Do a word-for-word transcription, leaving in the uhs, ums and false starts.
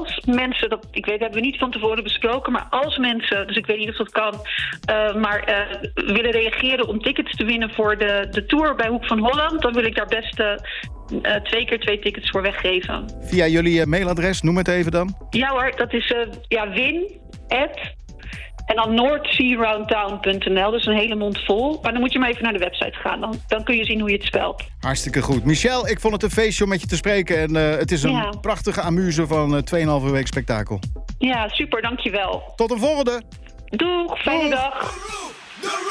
als mensen, dat, ik weet, dat hebben we niet van tevoren besproken, maar als mensen, dus ik weet niet of dat kan, uh, maar uh, willen reageren om tickets te winnen voor de, de tour bij Hoek van Holland, dan wil ik daar best uh, uh, twee keer twee tickets voor weggeven. Via jullie uh, mailadres, noem het even dan. Ja hoor, dat is uh, ja, win, at, en dan northsearoundtown punt n l, dus een hele mond vol. Maar dan moet je maar even naar de website gaan, dan, dan kun je zien hoe je het spelt. Hartstikke goed. Michelle, ik vond het een feestje om met je te spreken. En uh, het is een ja. prachtige amuse van uh, twee en een halve week spektakel. Ja, super, dankjewel. Tot de volgende. Doeg, fijne Doeg. dag.